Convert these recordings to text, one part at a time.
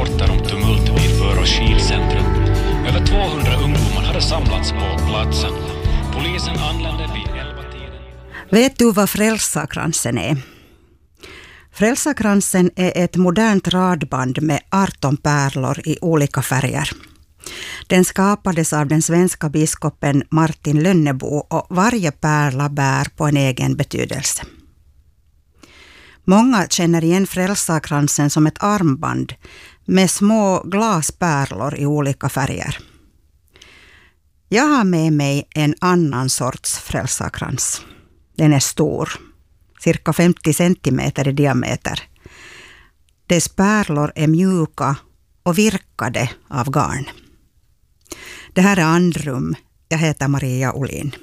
rapporter om tumult vid Vörå skidcentrum. Över 200 ungdomar hade samlats på platsen. Polisen anlände vid 11-tiden. Vet du vad Frälsarkransen är? Frälsarkransen är ett modernt radband med 18 pärlor i olika färger. Den skapades av den svenska biskopen Martin Lönnebo och varje pärla bär på en egen betydelse. Många känner igen Frälsarkransen som ett armband med små glaspärlor i olika färger. Jag har med mig en annan sorts Frälsarkrans. Den är stor, cirka 50 centimeter i diameter. Dess pärlor är mjuka och virkade av garn. Det här är Andrum. Jag heter Maria Olin.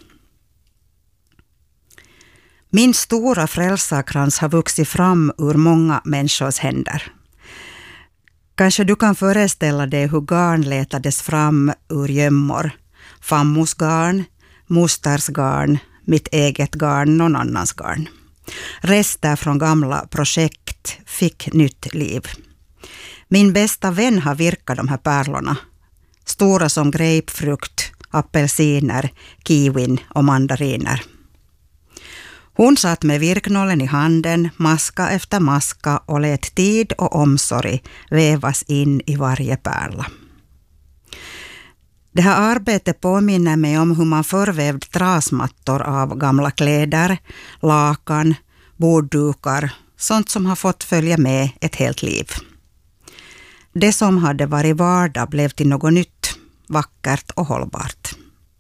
Min stora frälsarkrans har vuxit fram ur många människors händer. Kanske du kan föreställa dig hur garn letades fram ur gömmor. Fammos garn, mosters garn, mitt eget garn, någon annans garn. Rester från gamla projekt fick nytt liv. Min bästa vän har virkat de här pärlorna. Stora som grapefrukt, apelsiner, kiwin och mandariner. Hon satt med virknålen i handen, maska efter maska och lät tid och omsorg vävas in i varje pärla. Det här arbetet påminner mig om hur man förvävde trasmattor av gamla kläder, lakan, borddukar, sånt som har fått följa med ett helt liv. Det som hade varit vardag blev till något nytt, vackert och hållbart.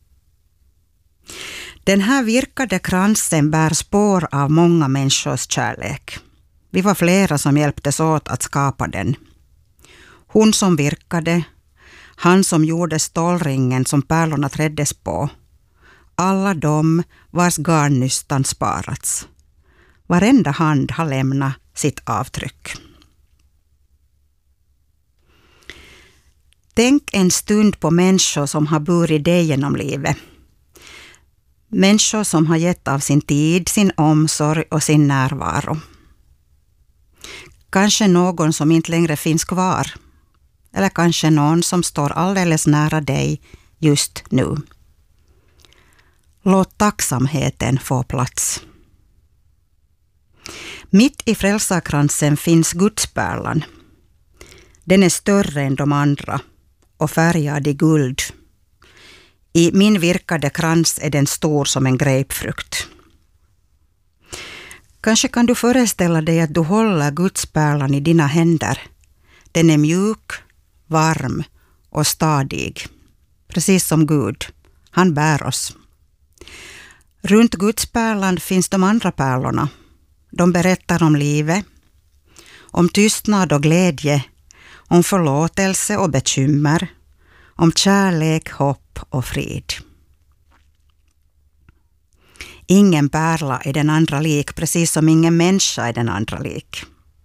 Den här virkade kransen bär spår av många människors kärlek. Vi var flera som hjälptes åt att skapa den. Hon som virkade, han som gjorde stålringen som pärlorna träddes på. Alla de vars garnnystan sparats. Varenda hand har lämnat sitt avtryck. Tänk en stund på människor som har burit dig genom livet. Människor som har gett av sin tid, sin omsorg och sin närvaro. Kanske någon som inte längre finns kvar. Eller kanske någon som står alldeles nära dig just nu. Låt tacksamheten få plats. Mitt i frälsarkransen finns Gudspärlan. Den är större än de andra och färgad i guld. I min virkade krans är den stor som en grapefrukt. Kanske kan du föreställa dig att du håller Gudspärlan i dina händer. Den är mjuk, varm och stadig. Precis som Gud. Han bär oss. Runt Gudspärlan finns de andra pärlorna. De berättar om livet, om tystnad och glädje, om förlåtelse och bekymmer, om kärlek, hopp och frid. Ingen pärla är den andra lik, precis som ingen människa är den andra lik.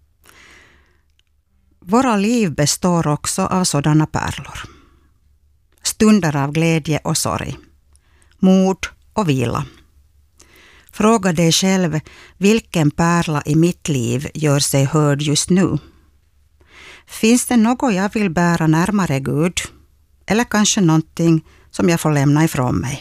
Våra liv består också av sådana pärlor. Stunder av glädje och sorg, mod och vila. Fråga dig själv, vilken pärla i mitt liv gör sig hörd just nu? Finns det något jag vill bära närmare Gud? Eller kanske någonting som jag får lämna ifrån mig?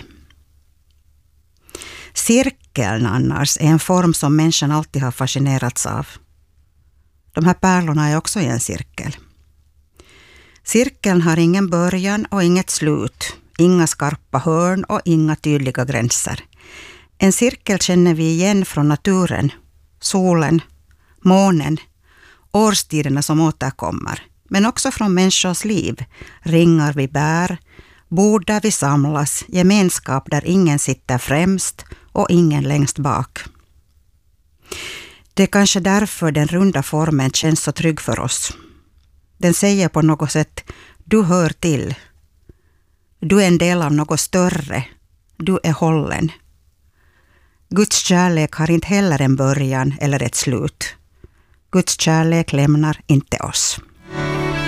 Cirkeln annars är en form som människan alltid har fascinerats av. De här pärlorna är också i en cirkel. Cirkeln har ingen början och inget slut, inga skarpa hörn och inga tydliga gränser. En cirkel känner vi igen från naturen, solen, månen, årstiderna som återkommer, men också från människors liv, ringar vi bär, bord där vi samlas, gemenskap där ingen sitter främst och ingen längst bak. Det är kanske därför den runda formen känns så trygg för oss. Den säger på något sätt, du hör till. Du är en del av något större. Du är hållen. Guds kärlek har inte heller en början eller ett slut. Guds kärlek lämnar inte oss.